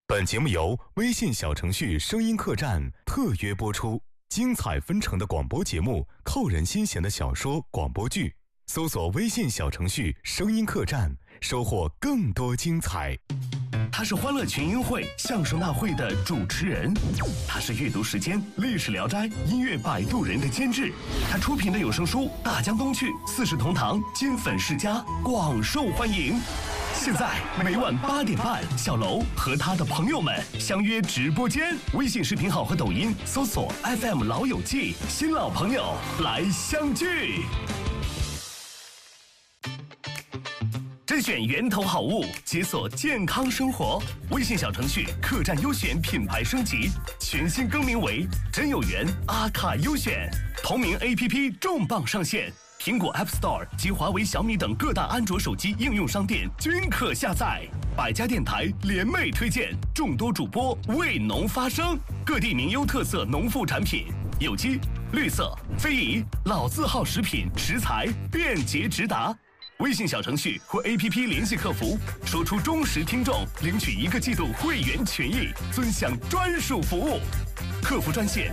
本节目由微信小程序声音客栈特约播出，精彩纷呈的广播节目，扣人心弦的小说、广播剧，搜索微信小程序声音客栈，收获更多精彩。 他是欢乐群英会相声大会的主持人，他是阅读时间历史聊斋音乐摆渡人的监制，他出品的有声书《大江东去》《四世同堂》金粉世家广受欢迎。现在每晚8点半，小楼和他的朋友们相约直播间，微信视频号和抖音搜索 FM 老友记，新老朋友来相聚。甄选源头好物，解锁健康生活。微信小程序客栈优选品牌升级，全新更名为真有缘阿卡优选。同名 APP 重磅上线，苹果 App Store 及华为、小米等各大安卓手机应用商店均可下载。百家电台联袂推荐，众多主播为农发声，各地名优特色农副产品，有机、绿色、非遗、老字号食品食材便捷直达。微信小程序或 APP 联系客服，说出忠实听众，领取1个季度会员权益，尊享专属服务。客服专线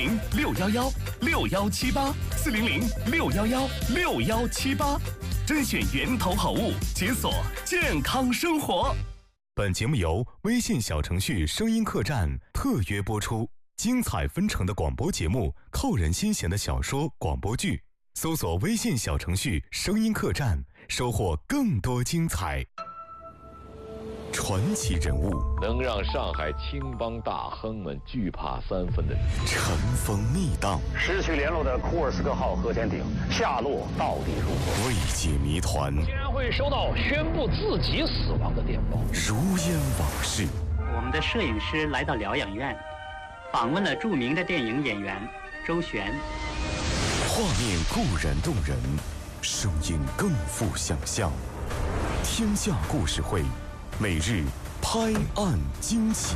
400-611-6178，400-611-6178，甄选源头好物，解锁健康生活。 本节目由微信小程序声音客栈特约播出，精彩纷呈的广播节目，扣人心弦的小说、广播剧，搜索微信小程序声音客栈，收获更多精彩。传奇人物， 能让上海青帮大亨们惧怕3分的人， 尘封密档， 失去联络的库尔斯克号核潜艇下落到底如何？ 未解谜团， 竟然会收到宣布自己死亡的电报， 如烟往事。 我们的摄影师来到疗养院，访问了著名的电影演员周璇。 画面固然动人，声音更富想象。天下故事会，每日拍案惊奇。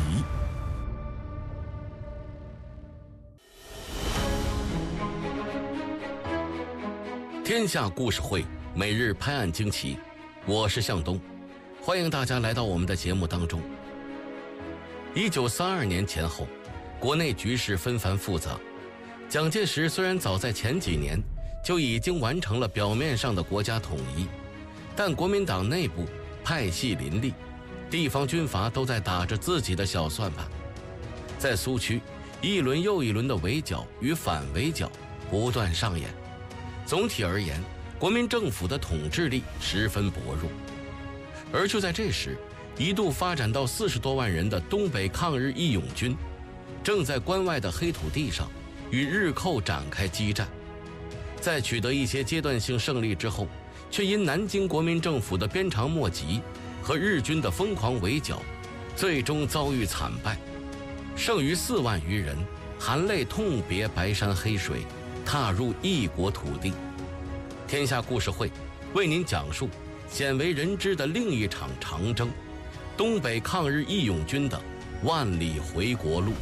天下故事会，每日拍案惊奇，我是向东，欢迎大家来到我们的节目当中。1932年前后，国内局势纷繁复杂。蒋介石虽然早在前几年就已经完成了表面上的国家统一，但国民党内部派系林立，地方军阀都在打着自己的小算盘。在苏区，一轮又一轮的围剿与反围剿不断上演。总体而言，国民政府的统治力十分薄弱。而就在这时，一度发展到40多万人的东北抗日义勇军，正在关外的黑土地上与日寇展开激战。在取得一些阶段性胜利之后，却因南京国民政府的鞭长莫及和日军的疯狂围剿，最终遭遇惨败，剩余4万余人含泪痛别白山黑水，踏入异国土地。天下故事会为您讲述鲜为人知的另一场长征——东北抗日义勇军的万里回国路。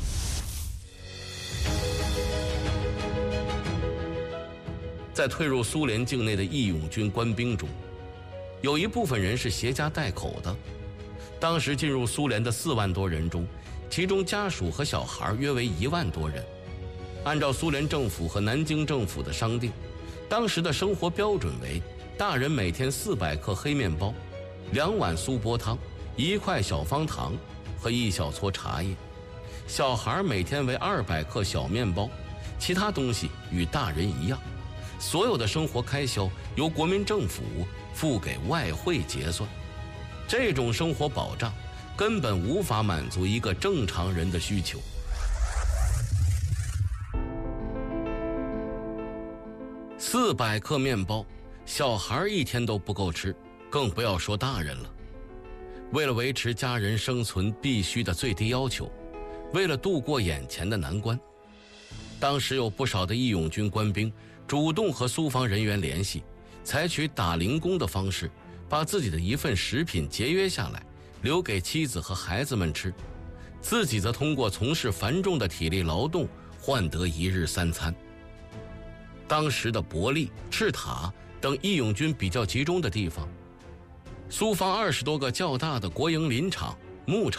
在退入苏联境内的义勇军官兵中，有一部分人是携家带口的。当时进入苏联的4万多人中，其中家属和小孩约为1万多人。按照苏联政府和南京政府的商定，当时的生活标准为：大人每天400克黑面包，2碗苏泊汤，1块小方糖和1小撮茶叶；小孩每天为200克小面包，其他东西与大人一样。所有的生活开销由国民政府付给外汇结算。这种生活保障根本无法满足一个正常人的需求。400克面包，小孩一天都不够吃，更不要说大人了。为了维持家人生存必须的最低要求，为了度过眼前的难关，当时有不少的义勇军官兵主动和苏方人员联系，采取打零工的方式，把自己的一份食品节约下来，留给妻子和孩子们吃，自己则通过从事繁重的体力劳动换得1日3餐。当时的伯利、赤塔等义勇军比较集中的地方，苏方20多个较大的国营林场、牧场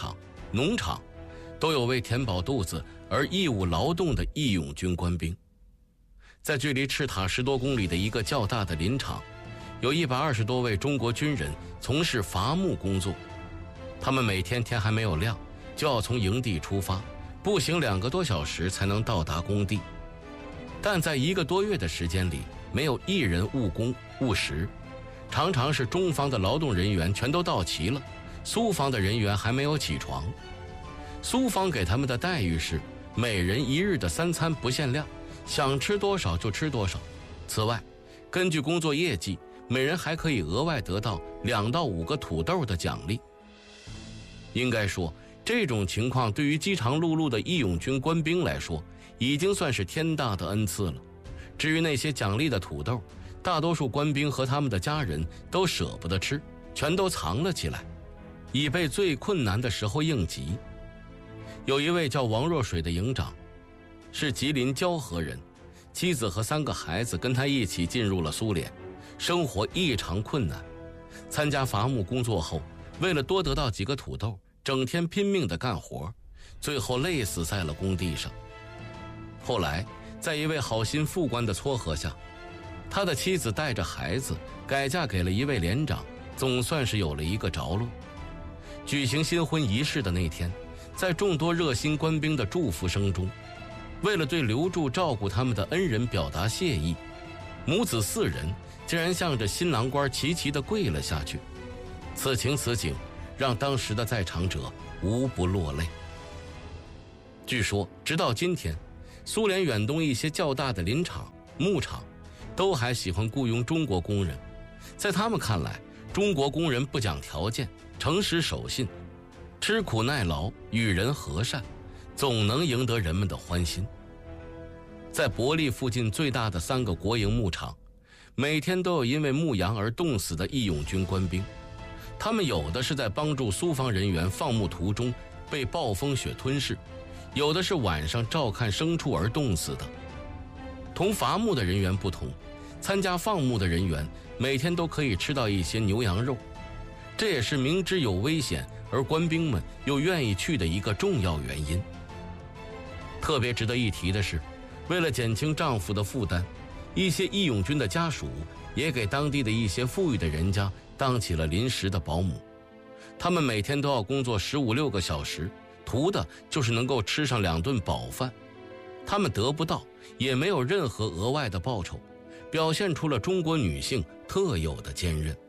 农场，都有为填饱肚子而义务劳动的义勇军官兵。在距离赤塔10多公里的一个较大的林场，有120多位中国军人从事伐木工作。他们每天天还没有亮，就要从营地出发，步行2个多小时才能到达工地。但在1个多月的时间里，没有一人误工误时，常常是中方的劳动人员全都到齐了，苏方的人员还没有起床。苏方给他们的待遇是每人1日的3餐不限量，想吃多少就吃多少。此外，根据工作业绩，每人还可以额外得到2到5个土豆的奖励。应该说，这种情况对于饥肠辘辘的义勇军官兵来说，已经算是天大的恩赐了。至于那些奖励的土豆，大多数官兵和他们的家人都舍不得吃，全都藏了起来，以备最困难的时候应急。有一位叫王若水的营长，是吉林蛟河人，妻子和3个孩子跟他一起进入了苏联，生活异常困难。参加伐木工作后，为了多得到几个土豆，整天拼命地干活，最后累死在了工地上。后来在一位好心副官的撮合下，他的妻子带着孩子改嫁给了一位连长，总算是有了一个着落。举行新婚仪式的那天，在众多热心官兵的祝福声中，为了对留住照顾他们的恩人表达谢意，母子4人竟然向着新郎官齐齐地跪了下去。此情此景，让当时的在场者无不落泪。据说直到今天，苏联远东一些较大的林场、牧场都还喜欢雇佣中国工人。在他们看来，中国工人不讲条件，诚实守信，吃苦耐劳，与人和善，总能赢得人们的欢心。在伯利附近最大的3个国营牧场，每天都有因为牧羊而冻死的义勇军官兵。他们有的是在帮助苏方人员放牧途中被暴风雪吞噬，有的是晚上照看牲畜而冻死的。同伐木的人员不同，参加放牧的人员每天都可以吃到一些牛羊肉，这也是明知有危险而官兵们又愿意去的一个重要原因。特别值得一提的是，为了减轻丈夫的负担，一些义勇军的家属也给当地的一些富裕的人家当起了临时的保姆。他们每天都要工作15、16个小时，图的就是能够吃上2顿饱饭。他们得不到，也没有任何额外的报酬，表现出了中国女性特有的坚韧。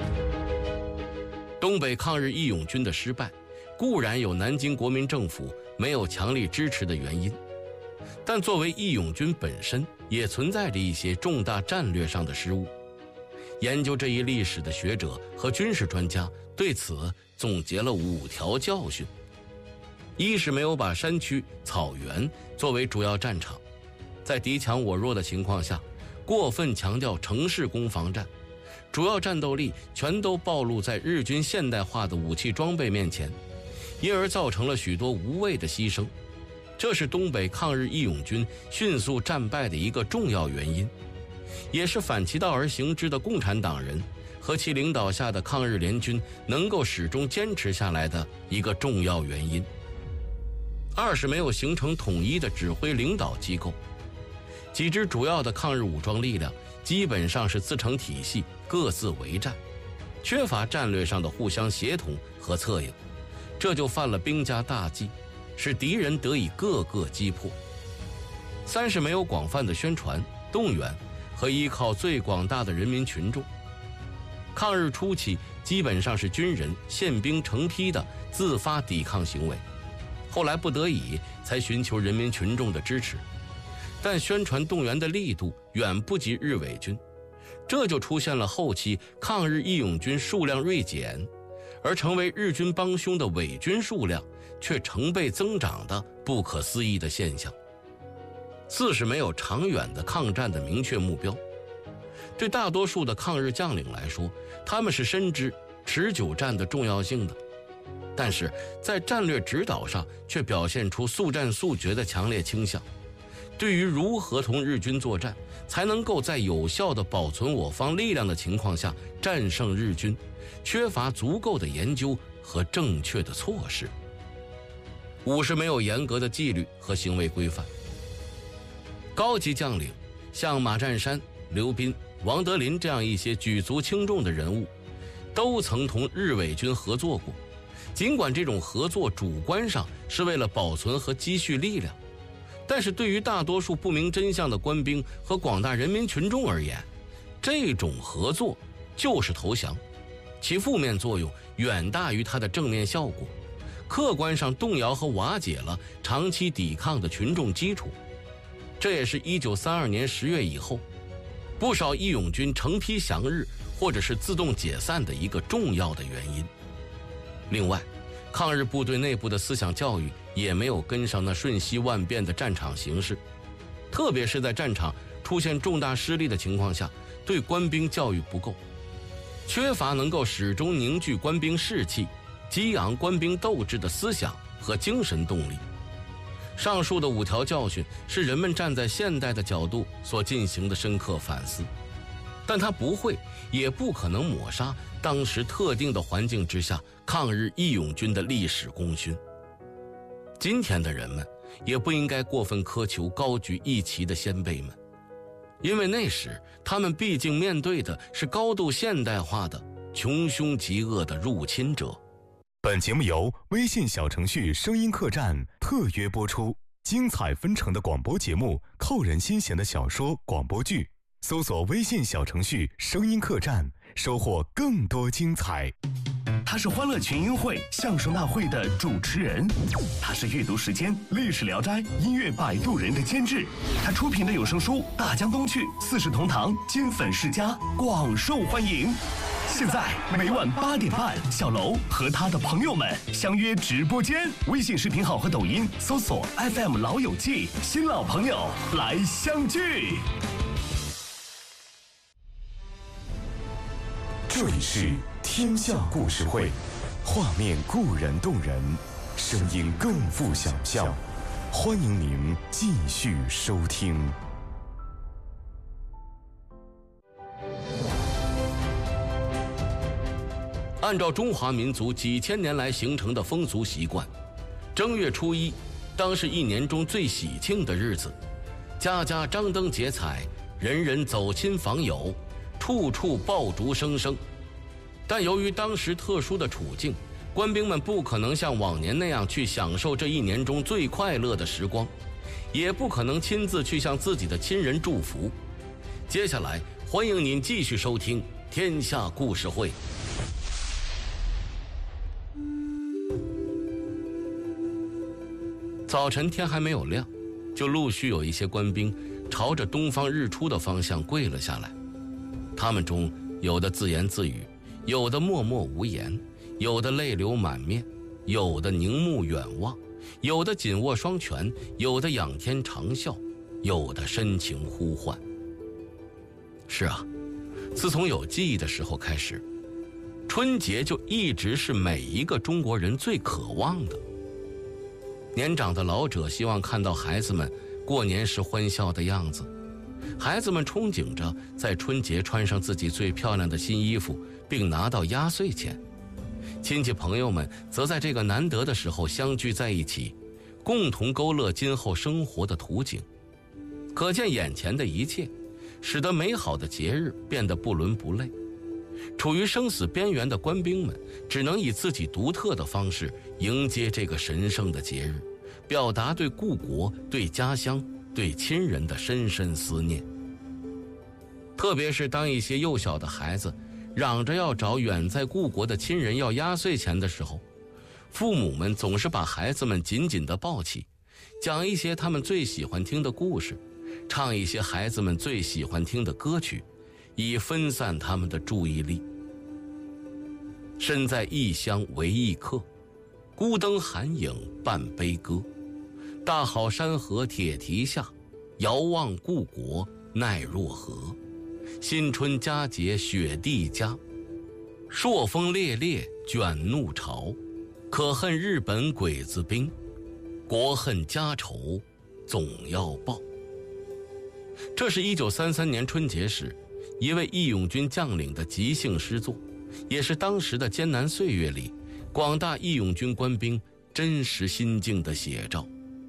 东北抗日义勇军的失败，固然有南京国民政府没有强力支持的原因，但作为义勇军本身，也存在着一些重大战略上的失误。研究这一历史的学者和军事专家对此总结了5条教训。一是没有把山区、草原作为主要战场，在敌强我弱的情况下，过分强调城市攻防战，主要战斗力全都暴露在日军现代化的武器装备面前，因而造成了许多无谓的牺牲。这是东北抗日义勇军迅速战败的一个重要原因，也是反其道而行之的共产党人和其领导下的抗日联军能够始终坚持下来的一个重要原因。二是没有形成统一的指挥领导机构，几支主要的抗日武装力量基本上是自成体系，各自为战，缺乏战略上的互相协同和策应，这就犯了兵家大忌，使敌人得以各个击破。三是没有广泛的宣传、动员和依靠最广大的人民群众。抗日初期基本上是军人、宪兵成批的自发抵抗行为，后来不得已才寻求人民群众的支持，但宣传动员的力度远不及日伪军，这就出现了后期抗日义勇军数量锐减，而成为日军帮凶的伪军数量却成倍增长的不可思议的现象。四是没有长远的抗战的明确目标。对大多数的抗日将领来说，他们是深知持久战的重要性的，但是在战略指导上却表现出速战速决的强烈倾向。对于如何同日军作战，才能够在有效地保存我方力量的情况下战胜日军，缺乏足够的研究和正确的措施。 武士没有严格的纪律和行为规范。高级将领像马占山、刘斌、王德林这样一些举足轻重的人物，都曾同日伪军合作过。尽管这种合作主观上是为了保存和积蓄力量，但是对于大多数不明真相的官兵和广大人民群众而言，这种合作就是投降，其负面作用远大于它的正面效果，客观上动摇和瓦解了长期抵抗的群众基础。这也是1932年10月以后，不少义勇军成批降日或者是自动解散的一个重要的原因。另外，抗日部队内部的思想教育也没有跟上那瞬息万变的战场形势，特别是在战场出现重大失利的情况下，对官兵教育不够，缺乏能够始终凝聚官兵士气、激昂官兵斗志的思想和精神动力。上述的5条教训是人们站在现代的角度所进行的深刻反思，但它不会也不可能抹杀当时特定的环境之下抗日义勇军的历史功勋。今天的人们也不应该过分苛求高举义旗的先辈们，因为那时他们毕竟面对的是高度现代化的穷凶极恶的入侵者。 本节目由微信小程序声音客栈特约播出，精彩纷呈的广播节目，扣人心弦的小说广播剧，搜索微信小程序声音客栈，收获更多精彩。 他是欢乐群英会相声大会的主持人，他是阅读时间历史聊斋音乐摆渡人的监制，他出品的有声书大江东去、四世同堂、金粉世家广受欢迎。现在每晚8点半，小楼和他的朋友们相约直播间，微信视频号和抖音搜索 FM 老友记，新老朋友来相聚。 这里是天下故事会，画面固然动人，声音更富想象。欢迎您继续收听。 按照中华民族几千年来形成的风俗习惯，正月初1当是一年中最喜庆的日子，家家张灯结彩，人人走亲访友，处处爆竹声声。但由于当时特殊的处境，官兵们不可能像往年那样去享受这一年中最快乐的时光，也不可能亲自去向自己的亲人祝福。接下来，欢迎您继续收听《天下故事会》。早晨天还没有亮，就陆续有一些官兵朝着东方日出的方向跪了下来。他们中有的自言自语，有的默默无言，有的泪流满面，有的凝目远望，有的紧握双拳，有的仰天长啸，有的深情呼唤。是啊，自从有记忆的时候开始，春节就一直是每一个中国人最渴望的。年长的老者希望看到孩子们过年时欢笑的样子，孩子们憧憬着在春节穿上自己最漂亮的新衣服，并拿到压岁钱。亲戚朋友们则在这个难得的时候相聚在一起，共同勾勒今后生活的图景。可见眼前的一切，使得美好的节日变得不伦不类。处于生死边缘的官兵们只能以自己独特的方式迎接这个神圣的节日，表达对故国、对家乡、对亲人的深深思念。特别是当一些幼小的孩子嚷着要找远在故国的亲人要压岁钱的时候，父母们总是把孩子们紧紧地抱起，讲一些他们最喜欢听的故事，唱一些孩子们最喜欢听的歌曲，以分散他们的注意力。身在异乡为异客，孤灯寒影伴悲歌。大好山河铁蹄下，遥望故国奈若何。新春佳节雪地家，朔风烈烈卷怒潮。可恨日本鬼子兵，国恨家仇总要报。这是1933年春节时一位义勇军将领的即兴诗作，也是当时的艰难岁月里广大义勇军官兵真实心境的写照。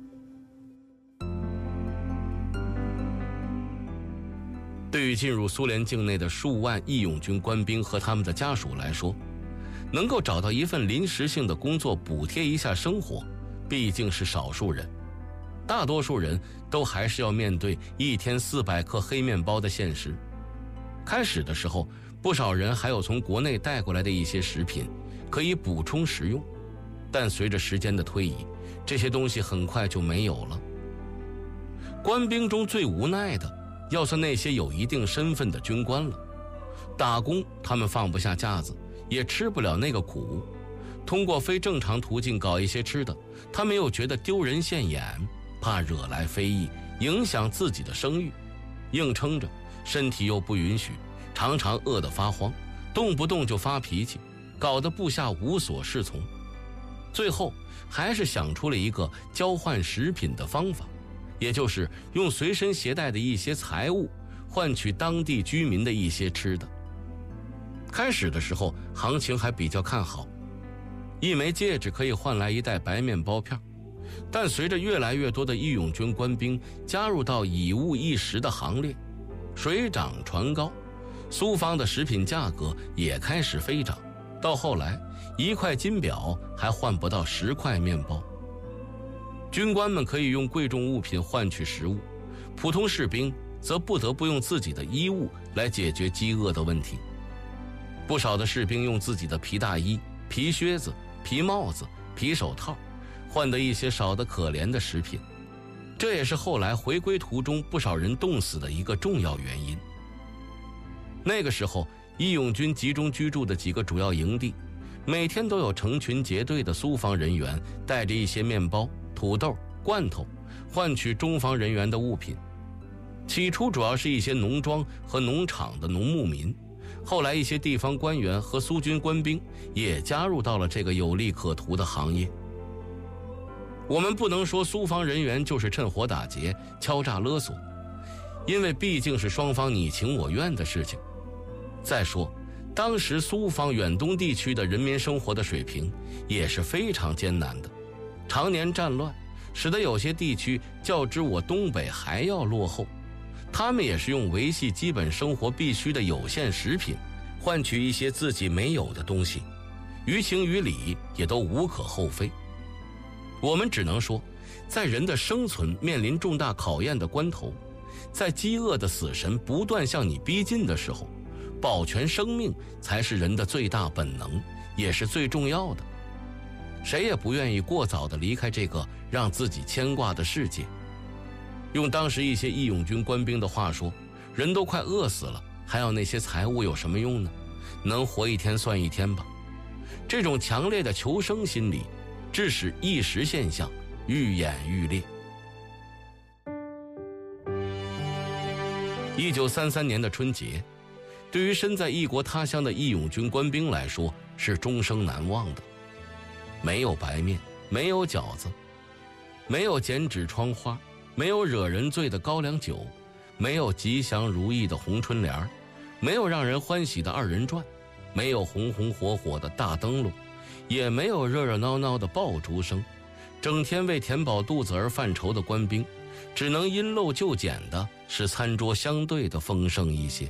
对于进入苏联境内的数万义勇军官兵和他们的家属来说，能够找到一份临时性的工作补贴一下生活，毕竟是少数人。大多数人都还是要面对一天400克黑面包的现实。开始的时候，不少人还有从国内带过来的一些食品可以补充食用，但随着时间的推移，这些东西很快就没有了。官兵中最无奈的要算那些有一定身份的军官了。打工他们放不下架子，也吃不了那个苦，通过非正常途径搞一些吃的，他们又觉得丢人现眼，怕惹来非议，影响自己的声誉，硬撑着，身体又不允许，常常饿得发慌，动不动就发脾气，搞得部下无所适从。最后还是想出了一个交换食品的方法，也就是用随身携带的一些财物换取当地居民的一些吃的。开始的时候行情还比较看好，一枚戒指可以换来1袋白面包片，但随着越来越多的义勇军官兵加入到以物易食的行列，水涨船高，苏方的食品价格也开始飞涨，到后来1块金表还换不到10块面包。军官们可以用贵重物品换取食物，普通士兵则不得不用自己的衣物来解决饥饿的问题。不少的士兵用自己的皮大衣、皮靴子、皮帽子、皮手套换得一些少得可怜的食品，这也是后来回归途中不少人冻死的一个重要原因。那个时候，义勇军集中居住的几个主要营地，每天都有成群结队的苏方人员带着一些面包、土豆、罐头换取中方人员的物品。起初主要是一些农庄和农场的农牧民，后来一些地方官员和苏军官兵也加入到了这个有利可图的行业。我们不能说苏方人员就是趁火打劫、敲诈勒索，因为毕竟是双方你情我愿的事情。再说，当时苏方远东地区的人民生活的水平也是非常艰难的，常年战乱使得有些地区较之我东北还要落后，他们也是用维系基本生活必须的有限食品换取一些自己没有的东西，于情于理也都无可厚非。我们只能说，在人的生存面临重大考验的关头，在饥饿的死神不断向你逼近的时候，保全生命才是人的最大本能，也是最重要的。谁也不愿意过早地离开这个让自己牵挂的世界。用当时一些义勇军官兵的话说，人都快饿死了，还要那些财物有什么用呢？能活一天算一天吧。这种强烈的求生心理致使一时现象愈演愈烈。1933年的春节，对于身在异国他乡的义勇军官兵来说是终生难忘的。没有白面，没有饺子，没有剪纸窗花，没有惹人醉的高粱酒，没有吉祥如意的红春联，没有让人欢喜的2人转，没有红红火火的大灯笼，也没有热热闹闹的爆竹声。整天为填饱肚子而犯愁的官兵，只能因陋就简的使餐桌相对的丰盛一些。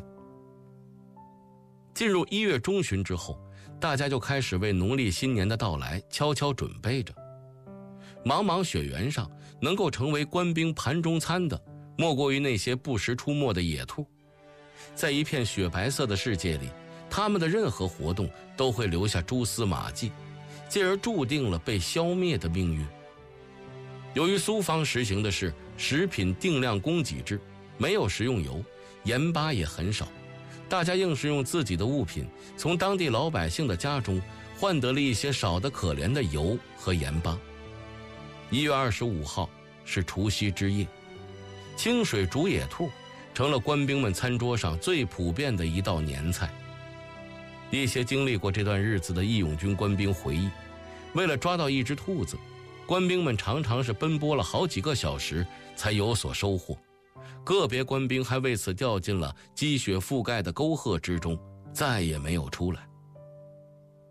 进入1月中旬之后，大家就开始为农历新年的到来悄悄准备着。茫茫雪原上，能够成为官兵盘中餐的，莫过于那些不时出没的野兔。在一片雪白色的世界里，他们的任何活动都会留下蛛丝马迹，进而注定了被消灭的命运。由于苏方实行的是食品定量供给制，没有食用油，盐巴也很少，大家硬是用自己的物品从当地老百姓的家中换得了一些少得可怜的油和盐巴。1月25号是除夕之夜，清水煮野兔成了官兵们餐桌上最普遍的一道年菜。一些经历过这段日子的义勇军官兵回忆，为了抓到一只兔子，官兵们常常是奔波了好几个小时才有所收获，个别官兵还为此掉进了积雪覆盖的沟壑之中，再也没有出来。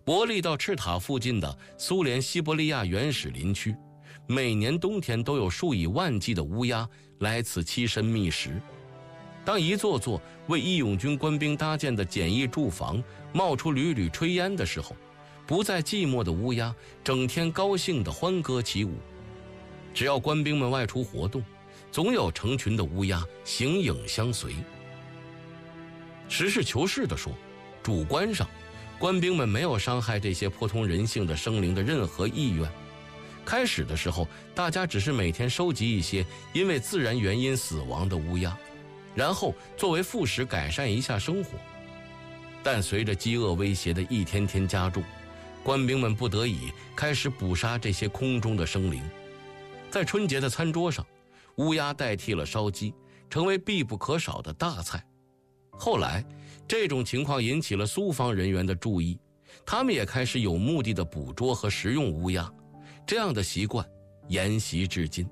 伯利到赤塔附近的苏联西伯利亚原始林区，每年冬天都有数以万计的乌鸦来此栖身觅食。当一座座为义勇军官兵搭建的简易住房冒出缕缕炊烟的时候，不再寂寞的乌鸦整天高兴地欢歌起舞。只要官兵们外出活动，总有成群的乌鸦形影相随。实事求是地说，主观上官兵们没有伤害这些颇通人性的生灵的任何意愿。开始的时候，大家只是每天收集一些因为自然原因死亡的乌鸦，然后作为副食改善一下生活。但随着饥饿威胁的一天天加重，官兵们不得已开始捕杀这些空中的生灵。在春节的餐桌上，乌鸦代替了烧鸡，成为必不可少的大菜。后来，这种情况引起了苏方人员的注意，他们也开始有目的的捕捉和食用乌鸦，这样的习惯沿袭至今。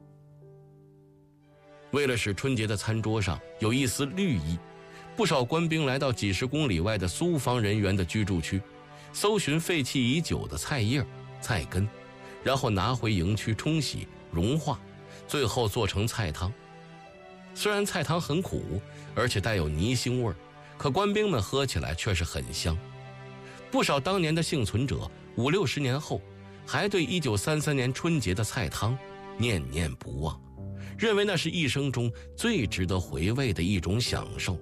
为了使春节的餐桌上有一丝绿意，不少官兵来到几十公里外的苏方人员的居住区，搜寻废弃已久的菜叶、菜根，然后拿回营区冲洗、融化，最后做成菜汤。虽然菜汤很苦，而且带有泥腥味，可官兵们喝起来却是很香。不少当年的幸存者50-60年后还对1933年春节的菜汤念念不忘，认为那是一生中最值得回味的一种享受。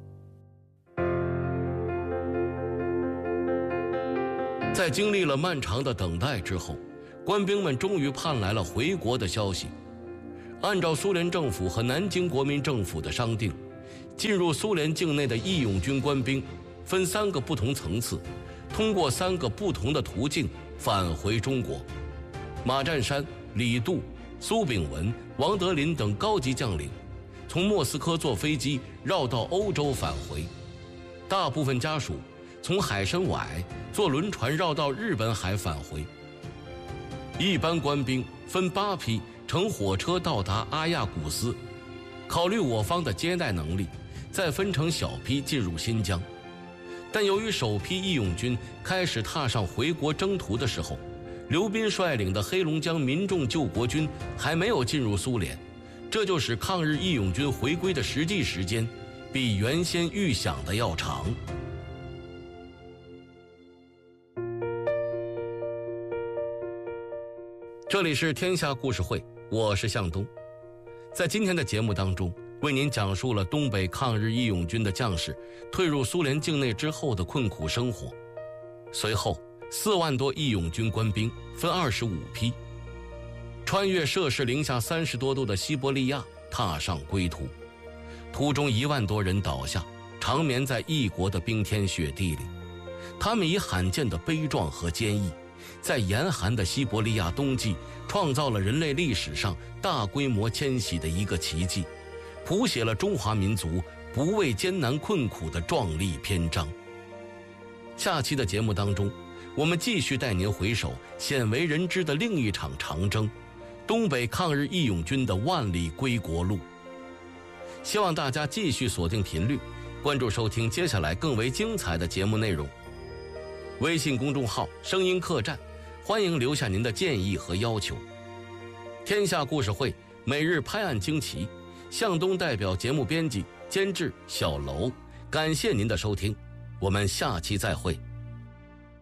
在经历了漫长的等待之后，官兵们终于盼来了回国的消息。按照苏联政府和南京国民政府的商定，进入苏联境内的义勇军官兵分3个不同层次，通过3个不同的途径返回中国。马占山、李杜、苏炳文、王德林等高级将领从莫斯科坐飞机绕到欧洲返回，大部分家属从海参崴坐轮船绕到日本海返回。一般官兵分8批乘火车到达阿亚古斯，考虑我方的接待能力，再分成小批进入新疆。但由于首批义勇军开始踏上回国征途的时候，刘斌率领的黑龙江民众救国军还没有进入苏联，这就使抗日义勇军回归的实际时间比原先预想的要长。这里是天下故事会，我是向东。在今天的节目当中，为您讲述了东北抗日义勇军的将士退入苏联境内之后的困苦生活。随后4万多义勇军官兵分25批，穿越摄氏零下30多度的西伯利亚，踏上归途。途中1万多人倒下，长眠在异国的冰天雪地里。他们以罕见的悲壮和坚毅，在严寒的西伯利亚冬季创造了人类历史上大规模迁徙的一个奇迹，谱写了中华民族不畏艰难困苦的壮丽篇章。下期的节目当中，我们继续带您回首鲜为人知的另一场长征——东北抗日义勇军的万里归国路。希望大家继续锁定频率，关注收听接下来更为精彩的节目内容。微信公众号声音客栈，欢迎留下您的建议和要求。天下故事会每日拍案惊奇，向东代表节目编辑监制小楼，感谢您的收听，我们下期再会。